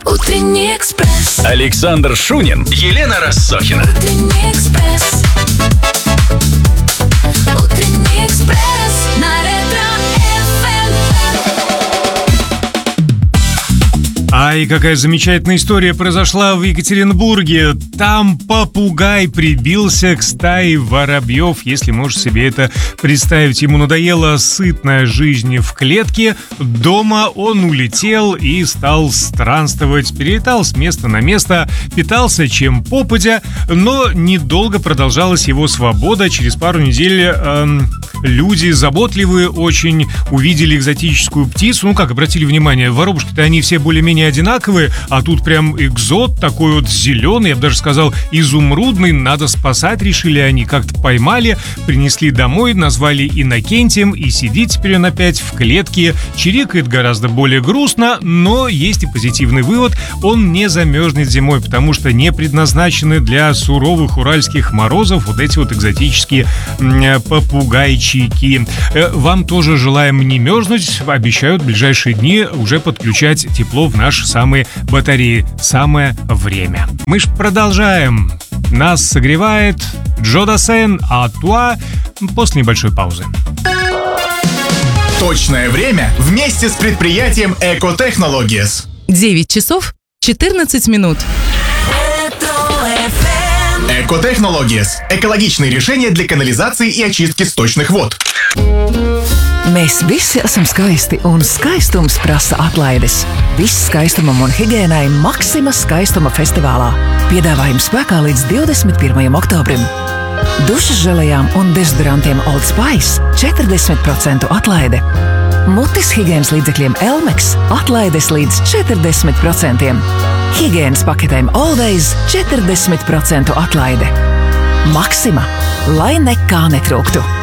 Утренний экспресс. Александр Шунин, Елена Россохина. Утренний экспресс. Утренний экспресс на Ай, какая замечательная история произошла в Екатеринбурге. Там попугай прибился к стае воробьев, если можешь себе это представить. Ему надоела сытная жизнь в клетке. Дома он улетел и стал странствовать. Перелетал с места на место, питался чем попадя, но недолго продолжалась его свобода. Через пару недель люди заботливые очень увидели экзотическую птицу. Ну как, обратили внимание, воробушки-то они все более-менее одинаковые, а тут прям экзот такой вот зеленый, я бы даже сказал изумрудный. Надо спасать, решили они, как-то поймали, принесли домой, назвали Иннокентием, и сидит теперь он опять в клетке. Чирикает гораздо более грустно, но есть и позитивный вывод: он не замерзнет зимой, потому что не предназначены для суровых уральских морозов вот эти вот экзотические попугайчики. Вам тоже желаем не мерзнуть. Обещают в ближайшие дни уже подключать тепло в наши самые батареи. Самое время. Мы ж продолжаем. Нас согревает Джо Дассен, а Туа после небольшой паузы. Точное время вместе с предприятием Экотехнологиес. 9 часов 14 минут. Экотехнологиес. Экологичные решения для канализации и очистки сточных вод. Mēs visi esam skaisti, un skaistums prasa atlaides. Viss skaistumam un higiēnai Maxima skaistuma festivālā. Piedāvājums spēkā līdz 21. oktobrim. Dušas želejām un dezodorantiem Old Spice 40% atlaide. Mutes higienas līdzekļiem Elmex atlaides līdz 40%. Higienas paketēm Always 40% atlaide. Maxima, lai nekā netrūktu.